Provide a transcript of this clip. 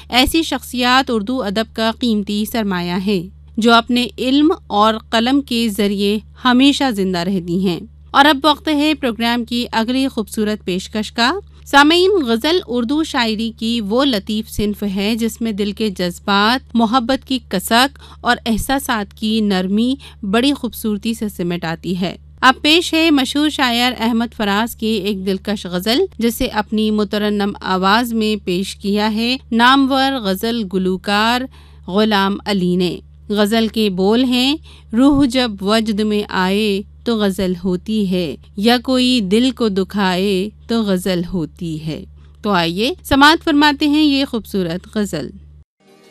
ऐसी शख्सियात उर्दू अदब का कीमती सरमाया है जो अपने इल्म और कलम के जरिए हमेशा जिंदा रहती हैं। और अब वक्त है प्रोग्राम की अगली खूबसूरत पेशकश का। सामीन, गज़ल उर्दू शायरी की वो लतीफ़ सिन्फ है जिसमें दिल के जज्बात, मोहब्बत की कसक और एहसासात की नरमी बड़ी खूबसूरती से सिमट आती है। अब पेश है मशहूर शायर अहमद फराज की एक दिलकश गज़ल जिसे अपनी मुतरन्नम आवाज़ में पेश किया है नामवर गज़ल गुलूकार गुलाम अली ने। गज़ल के बोल हैं, रूह जब वजद में आए तो गज़ल होती है, या कोई दिल को दुखाए तो गज़ल होती है। तो आइए समाअत फरमाते हैं ये खूबसूरत गज़ल।